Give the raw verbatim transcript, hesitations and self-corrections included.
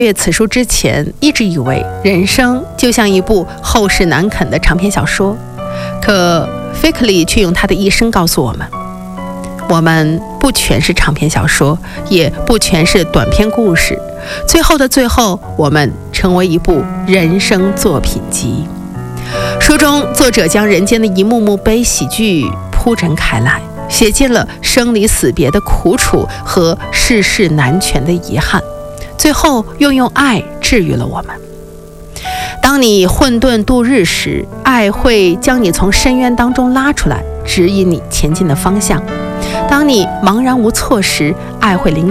阅此书之前，一直以为人生就像一部后事难啃的长篇小说，可菲克利却用他的一生告诉我们，我们不全是长篇小说，也不全是短篇故事，最后的最后，我们成为一部人生作品集。书中作者将人间的一幕幕悲喜剧铺陈开来，写尽了生离死别的苦楚和世事难全的遗憾，最后又用爱治愈了我们。当你混沌度日时，爱会将你从深渊当中拉出来，指引你前进的方向；当你茫然无措时，爱会领